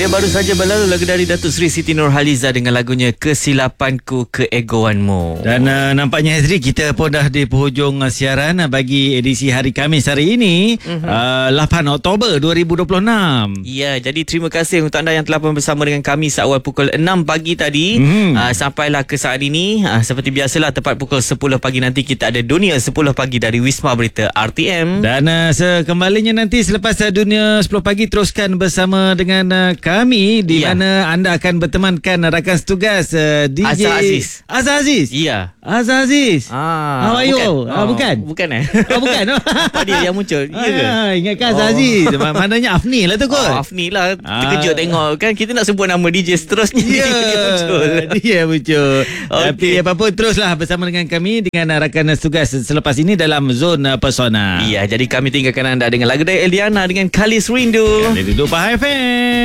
Ya, baru saja berlalu lagu dari Datuk Seri Siti Nurhaliza dengan lagunya Kesilapanku Keegoanmu. Dan nampaknya Hazri, kita pun dah di penghujung siaran bagi edisi hari Khamis hari ini, 8 Oktober 2026. Ya, jadi terima kasih untuk anda yang telah bersama dengan kami seawal pukul 6 pagi tadi. Sampailah ke saat ini. Seperti biasalah, tepat pukul 10 pagi nanti kita ada Dunia 10 pagi dari Wisma Berita RTM. Dan sekembalinya nanti selepas Dunia 10 pagi, teruskan bersama dengan kami di mana anda akan bertemankan rakan setugas DJ Azhar Aziz. Ya. Azhar Aziz. How are you? Bukan. Bukan Bukan. Apa dia yang muncul? Ya ke? Ingatkan Azhar Aziz. Maknanya Afni lah tu kot. Afni lah. Terkejut tengok kan kita nak sebut nama DJ seterusnya. Dia muncul. Dia muncul. Tapi apa-apa, teruslah bersama dengan kami dengan rakan setugas selepas ini dalam Zona Pesona. Ya, jadi kami tinggalkan anda dengan lagu dari Eliana dengan Kalis Rindu. Dari Dupa FM.